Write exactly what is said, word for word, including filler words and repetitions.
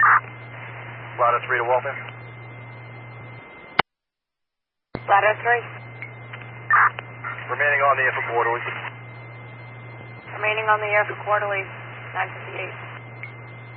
Ladder three to Walter. Ladder three. Remaining on the air for quarterly. Remaining on the air for quarterly, nine fifty-eight.